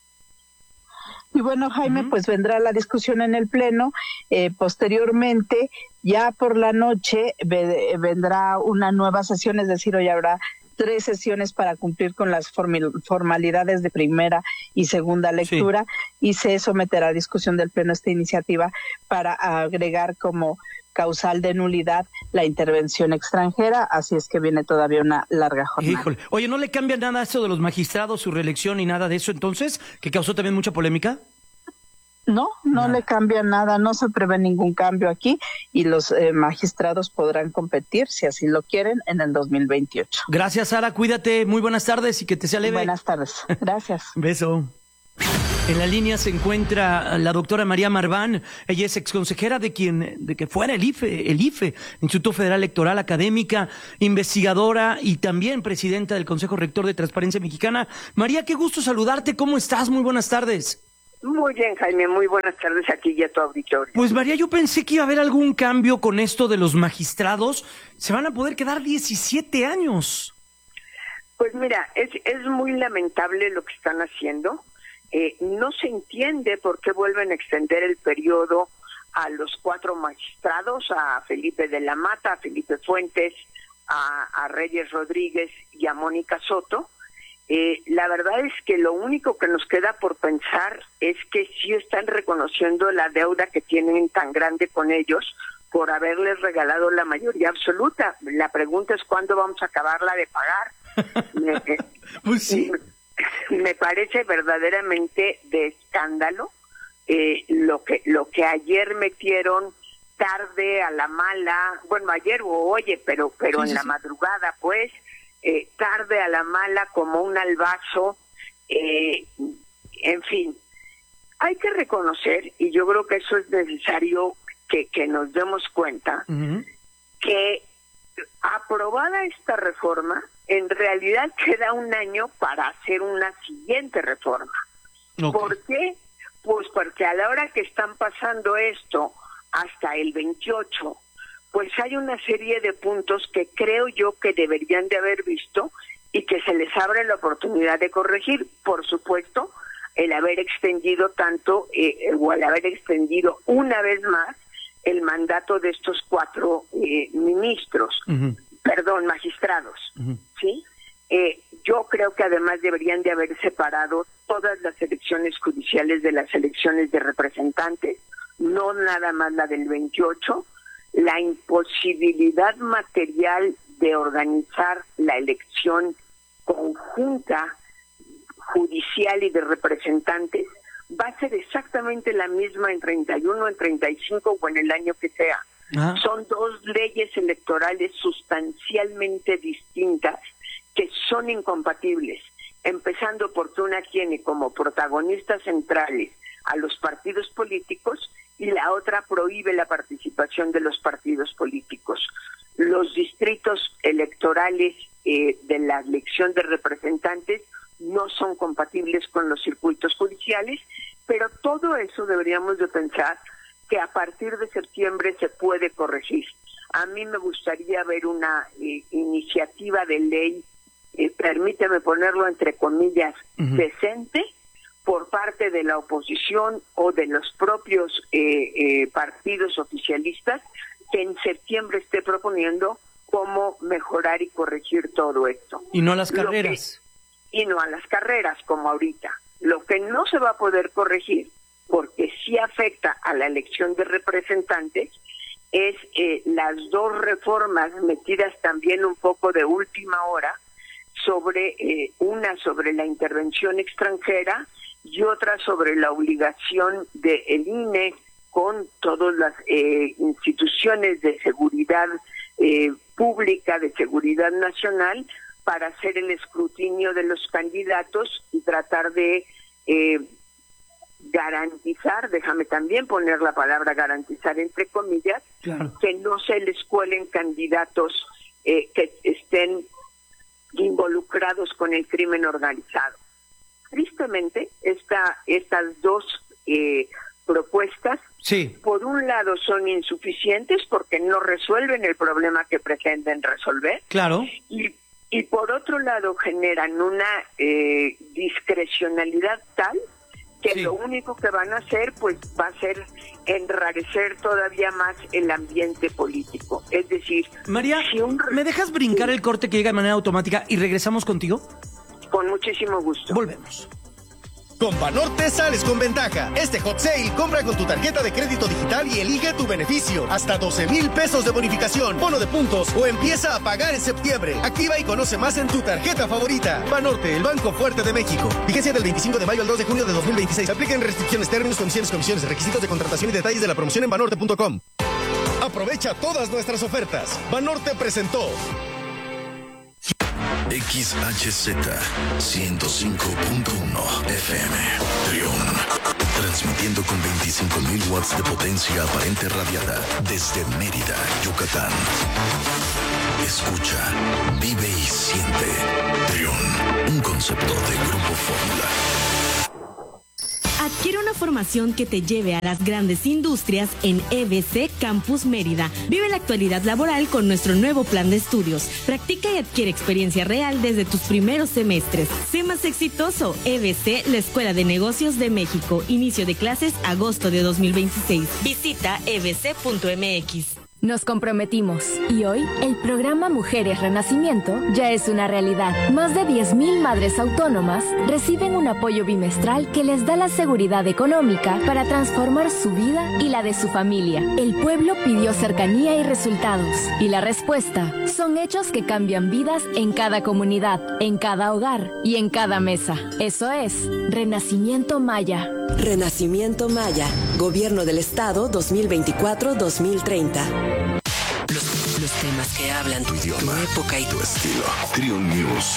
Y bueno, Jaime, pues vendrá la discusión en el Pleno. Posteriormente, ya por la noche, vendrá una nueva sesión, es decir, hoy habrá 3 sesiones para cumplir con las formalidades de primera y segunda lectura, y se someterá a discusión del Pleno esta iniciativa para agregar como causal de nulidad la intervención extranjera, así es que viene todavía una larga jornada. Híjole. Oye, ¿no le cambia nada a eso de los magistrados, su reelección y nada de eso entonces, que causó también mucha polémica? No le cambia nada, no se prevé ningún cambio aquí, y los magistrados podrán competir, si así lo quieren, en el 2028. Gracias, Sara, cuídate, muy buenas tardes y que te sea leve. Buenas tardes, gracias. Beso. En la línea se encuentra la doctora María Marván. Ella es exconsejera de que fuera el IFE, Instituto Federal Electoral, académica, investigadora y también presidenta del Consejo Rector de Transparencia Mexicana. María, qué gusto saludarte. ¿Cómo estás? Muy buenas tardes. Muy bien, Jaime, muy buenas tardes aquí y a tu auditorio. Pues María, yo pensé que iba a haber algún cambio con esto de los magistrados. Se van a poder quedar 17 años. Pues mira, es muy lamentable lo que están haciendo. No se entiende por qué vuelven a extender el periodo a los 4 magistrados, a Felipe de la Mata, a Felipe Fuentes, a Reyes Rodríguez y a Mónica Soto. La verdad es que lo único que nos queda por pensar es que sí están reconociendo la deuda que tienen tan grande con ellos por haberles regalado la mayoría absoluta. La pregunta es cuándo vamos a acabarla de pagar. Pues sí. Me parece verdaderamente de escándalo lo que ayer metieron tarde a la mala, bueno, ayer o oye, pero en la madrugada, pues, tarde a la mala como un albazo, en fin. Hay que reconocer, y yo creo que eso es necesario que nos demos cuenta, que aprobada esta reforma, en realidad queda un año para hacer una siguiente reforma. Okay. ¿Por qué? Pues porque a la hora que están pasando esto hasta el 28, pues hay una serie de puntos que creo yo que deberían de haber visto y que se les abre la oportunidad de corregir. Por supuesto, el haber extendido tanto o el haber extendido una vez más el mandato de estos 4 ministros, magistrados, ¿sí? Yo creo que además deberían de haber separado todas las elecciones judiciales de las elecciones de representantes, no nada más la del 28, la imposibilidad material de organizar la elección conjunta judicial y de representantes va a ser exactamente la misma en 31, en 35 o en el año que sea. Son 2 leyes electorales sustancialmente distintas que son incompatibles, empezando porque una tiene como protagonistas centrales a los partidos políticos y la otra prohíbe la participación de los partidos políticos. Los distritos electorales de la elección de representantes no son compatibles con los circuitos judiciales, pero todo eso deberíamos de pensar que a partir de septiembre se puede corregir. A mí me gustaría ver una iniciativa de ley, permíteme ponerlo entre comillas, decente, por parte de la oposición o de los propios partidos oficialistas, que en septiembre esté proponiendo cómo mejorar y corregir todo esto. Y no a las carreras. Y no a las carreras, como ahorita. Lo que no se va a poder corregir, porque sí afecta a la elección de representantes, es las 2 reformas metidas también un poco de última hora, sobre una sobre la intervención extranjera y otra sobre la obligación del INE con todas las instituciones de seguridad pública, de seguridad nacional, para hacer el escrutinio de los candidatos y tratar de garantizar, déjame también poner la palabra garantizar entre comillas, claro, que no se les cuelen candidatos que estén involucrados con el crimen organizado. Tristemente, estas dos propuestas, sí, por un lado son insuficientes porque no resuelven el problema que pretenden resolver, claro, y por otro lado generan una discrecionalidad tal que lo único que van a hacer pues va a ser enrarecer todavía más el ambiente político. Es decir, María, ¿me dejas brincar el corte que llega de manera automática y regresamos contigo? Con muchísimo gusto. Volvemos. Con Banorte sales con ventaja. Este Hot Sale, compra con tu tarjeta de crédito digital y elige tu beneficio. Hasta 12,000 pesos de bonificación, bono de puntos o empieza a pagar en septiembre. Activa y conoce más en tu tarjeta favorita. Banorte, el banco fuerte de México. Vigencia del 25 de mayo al 2 de junio de 2026. Apliquen restricciones, términos, condiciones, requisitos de contratación y detalles de la promoción en banorte.com. Aprovecha todas nuestras ofertas. Banorte presentó XHZ 105.1 FM Trión, transmitiendo con 25.000 watts de potencia aparente radiada desde Mérida, Yucatán. Escucha, vive y siente Trión, un concepto de Grupo Fórmula. Adquiere una formación que te lleve a las grandes industrias en EBC Campus Mérida. Vive la actualidad laboral con nuestro nuevo plan de estudios. Practica y adquiere experiencia real desde tus primeros semestres. Sé más exitoso. EBC, la Escuela de Negocios de México. Inicio de clases agosto de 2026. Visita ebc.mx. Nos comprometimos y hoy el programa Mujeres Renacimiento ya es una realidad. Más de 10,000 madres autónomas reciben un apoyo bimestral que les da la seguridad económica para transformar su vida y la de su familia. El pueblo pidió cercanía y resultados y la respuesta son hechos que cambian vidas en cada comunidad, en cada hogar y en cada mesa. Eso es Renacimiento Maya. Renacimiento Maya, Gobierno del Estado 2024-2030. Los temas que hablan tu idioma, tu época y tu estilo. Trión News.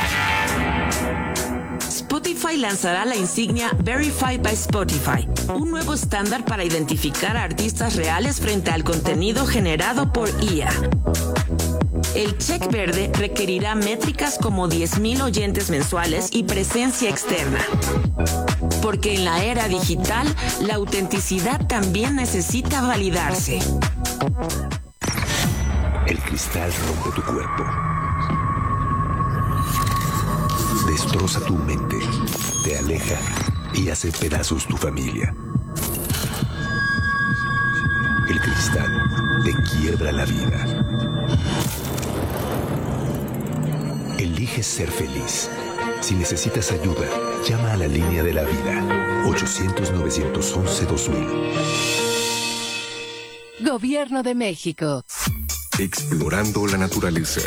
Spotify lanzará la insignia Verified by Spotify, un nuevo estándar para identificar a artistas reales frente al contenido generado por IA. El check verde requerirá métricas como 10,000 oyentes mensuales y presencia externa. Porque en la era digital, la autenticidad también necesita validarse. El cristal rompe tu cuerpo. Destroza tu mente, te aleja y hace pedazos tu familia. El cristal te quiebra la vida. Elige ser feliz. Si necesitas ayuda, llama a la línea de la vida. 800-911-2000. Gobierno de México. Explorando la naturaleza.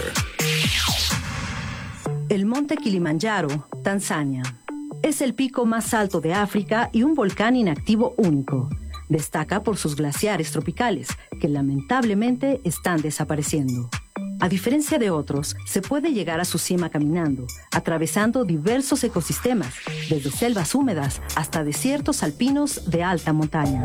El monte Kilimanjaro, Tanzania. Es el pico más alto de África y un volcán inactivo único. Destaca por sus glaciares tropicales, que lamentablemente están desapareciendo. A diferencia de otros, se puede llegar a su cima caminando, atravesando diversos ecosistemas, desde selvas húmedas hasta desiertos alpinos de alta montaña.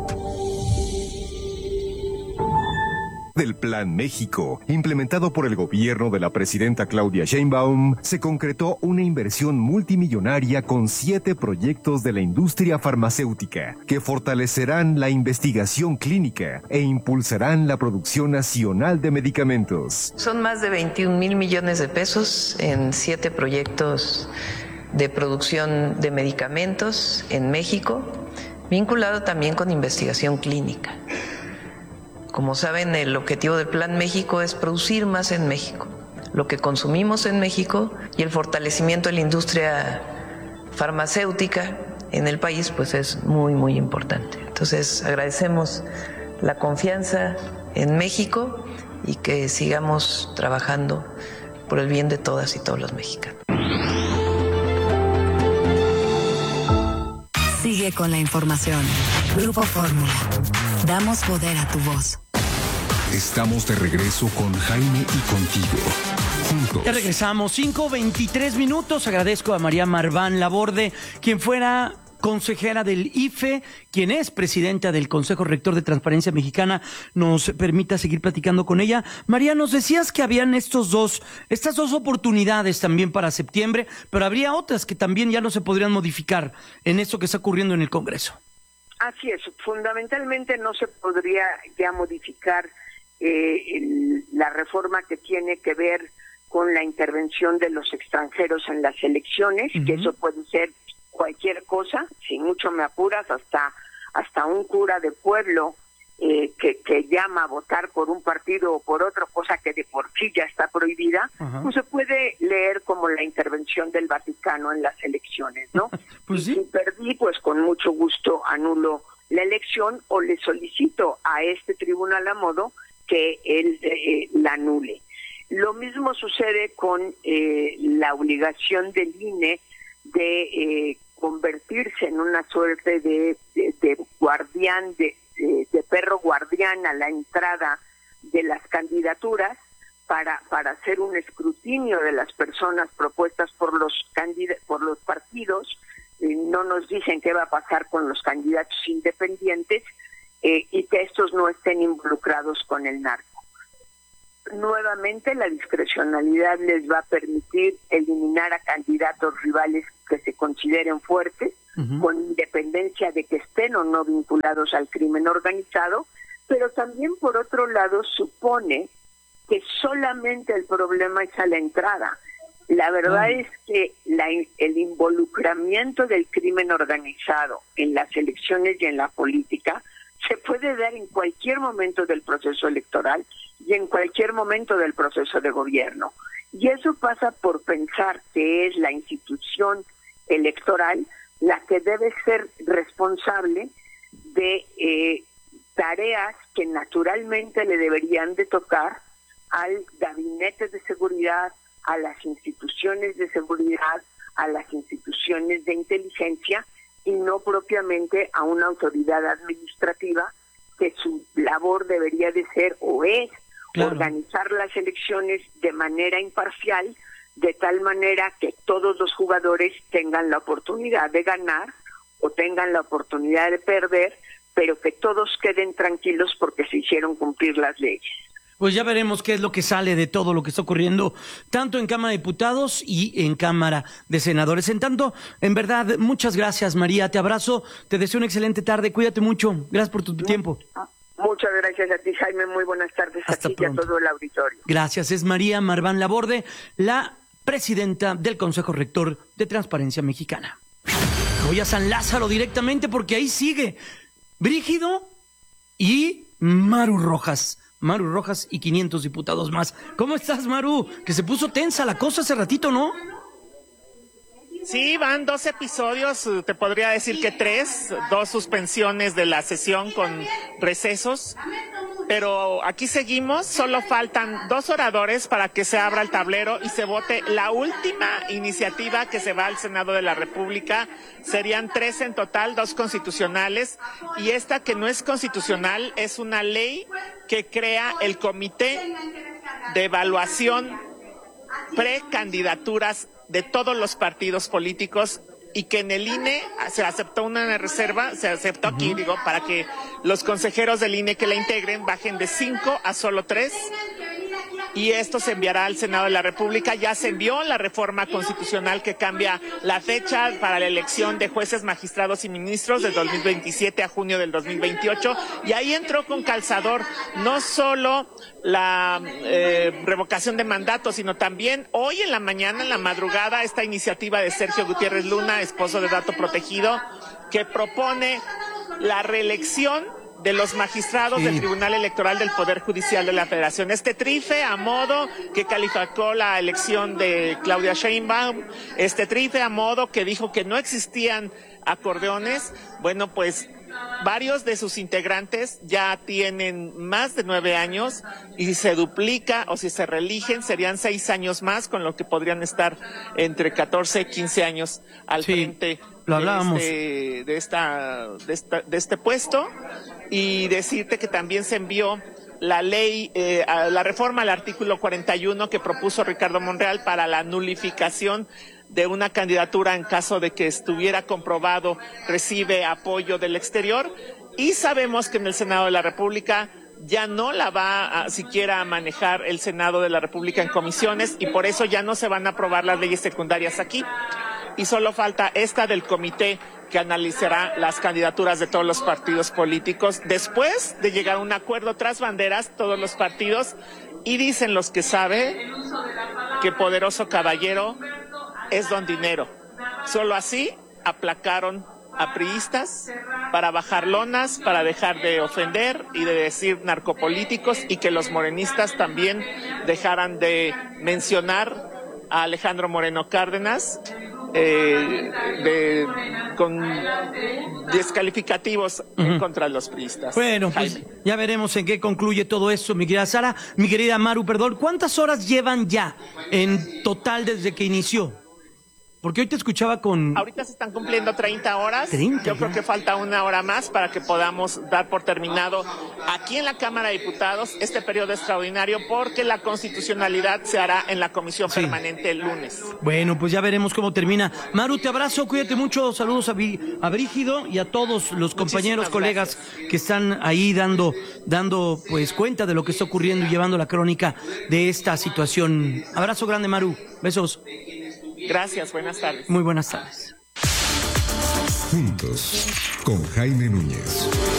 Del Plan México, implementado por el gobierno de la presidenta Claudia Sheinbaum, se concretó una inversión multimillonaria con 7 proyectos de la industria farmacéutica que fortalecerán la investigación clínica e impulsarán la producción nacional de medicamentos. Son más de 21,000 millones de pesos en 7 proyectos de producción de medicamentos en México, vinculado también con investigación clínica. Como saben, el objetivo del Plan México es producir más en México, lo que consumimos en México, y el fortalecimiento de la industria farmacéutica en el país pues es muy, muy importante. Entonces agradecemos la confianza en México y que sigamos trabajando por el bien de todas y todos los mexicanos. Sigue con la información. Grupo Fórmula. Damos poder a tu voz. Estamos de regreso con Jaime y contigo. juntos. Ya regresamos, 5:23 minutos. Agradezco a María Marván Laborde, quien fuera consejera del IFE, quien es presidenta del Consejo Rector de Transparencia Mexicana, nos permita seguir platicando con ella. María, nos decías que habían estas dos oportunidades también para septiembre, pero habría otras que también ya no se podrían modificar en esto que está ocurriendo en el Congreso. Así es, fundamentalmente no se podría ya modificar la reforma que tiene que ver con la intervención de los extranjeros en las elecciones, que eso puede ser cualquier cosa, si mucho me apuras, hasta un cura de pueblo que llama a votar por un partido o por otro, cosa que de por sí ya está prohibida, pues se puede leer como la intervención del Vaticano en las elecciones, ¿no? Pues sí. Si perdí, pues con mucho gusto anulo la elección o le solicito a este tribunal a modo que él la anule. Lo mismo sucede con la obligación del INE de convertirse en una suerte de guardián, de perro guardián a la entrada de las candidaturas para hacer un escrutinio de las personas propuestas por los partidos. No nos dicen qué va a pasar con los candidatos independientes y que estos no estén involucrados con el narco. Nuevamente, la discrecionalidad les va a permitir eliminar a candidatos rivales que se consideren fuertes, con independencia de que estén o no vinculados al crimen organizado, pero también, por otro lado, supone que solamente el problema es a la entrada. La verdad es que el involucramiento del crimen organizado en las elecciones y en la política se puede dar en cualquier momento del proceso electoral y en cualquier momento del proceso de gobierno. Y eso pasa por pensar que es la institución electoral la que debe ser responsable de tareas que naturalmente le deberían de tocar al gabinete de seguridad, a las instituciones de seguridad, a las instituciones de inteligencia, y no propiamente a una autoridad administrativa que su labor debería de ser o es organizar las elecciones de manera imparcial, de tal manera que todos los jugadores tengan la oportunidad de ganar o tengan la oportunidad de perder, pero que todos queden tranquilos porque se hicieron cumplir las leyes. Pues ya veremos qué es lo que sale de todo lo que está ocurriendo, tanto en Cámara de Diputados y en Cámara de Senadores. En tanto, en verdad, muchas gracias, María. Te abrazo, te deseo una excelente tarde. Cuídate mucho. Gracias por tu tiempo. Muchas gracias a ti, Jaime. Muy buenas tardes a ti y a todo el auditorio. Gracias. Es María Marván Laborde, la presidenta del Consejo Rector de Transparencia Mexicana. Voy a San Lázaro directamente porque ahí sigue Brígido y Maru Rojas y 500 diputados más. ¿Cómo estás, Maru? Que se puso tensa la cosa hace ratito, ¿no? Sí, van 2 episodios, te podría decir que 3, 2 suspensiones de la sesión con recesos, pero aquí seguimos, solo faltan 2 oradores para que se abra el tablero y se vote la última iniciativa que se va al Senado de la República. Serían 3 en total, 2 constitucionales, y esta que no es constitucional es una ley que crea el Comité de Evaluación Precandidaturas de todos los partidos políticos, y que en el INE se aceptó una reserva, se aceptó aquí, digo, para que los consejeros del INE que la integren bajen de 5 a solo 3, y esto se enviará al Senado de la República. Ya se envió la reforma constitucional que cambia la fecha para la elección de jueces, magistrados y ministros del 2027 a junio del 2028, y ahí entró con calzador no solo la revocación de mandato, sino también hoy en la mañana, en la madrugada, esta iniciativa de Sergio Gutiérrez Luna, esposo de Dato Protegido, que propone la reelección de los magistrados del Tribunal Electoral del Poder Judicial de la Federación. Este trife a modo que calificó la elección de Claudia Sheinbaum, este trife a modo que dijo que no existían acordeones. Bueno, pues varios de sus integrantes ya tienen más de 9 años, y si se duplica o si se reeligen serían 6 años más, con lo que podrían estar entre 14 y 15 años al frente de este puesto. Y decirte que también se envió la ley, la reforma al artículo 41 que propuso Ricardo Monreal para la nulificación de una candidatura en caso de que estuviera comprobado recibe apoyo del exterior, y sabemos que en el Senado de la República ya no la va siquiera a manejar el Senado de la República en comisiones, y por eso ya no se van a aprobar las leyes secundarias aquí, y solo falta esta del comité que analizará las candidaturas de todos los partidos políticos después de llegar a un acuerdo tras banderas todos los partidos, y dicen los que saben que poderoso caballero es don dinero. Solo así aplacaron a priistas para bajar lonas, para dejar de ofender y de decir narcopolíticos, y que los morenistas también dejaran de mencionar a Alejandro Moreno Cárdenas con descalificativos en contra de los priistas. Bueno, pues ya veremos en qué concluye todo esto, mi querida Sara. Mi querida Maru, perdón, ¿cuántas horas llevan ya en total desde que inició? Porque hoy te escuchaba con... Ahorita se están cumpliendo 30 horas. 30, Yo creo que falta una hora más para que podamos dar por terminado aquí en la Cámara de Diputados este periodo extraordinario, porque la constitucionalidad se hará en la comisión permanente el lunes. Bueno, pues ya veremos cómo termina. Maru, te abrazo, cuídate mucho. Saludos a Brígido y a todos los compañeros, colegas que están ahí dando pues cuenta de lo que está ocurriendo y llevando la crónica de esta situación. Abrazo grande, Maru. Besos. Gracias, buenas tardes. Muy buenas tardes. Juntos, con Jaime Núñez.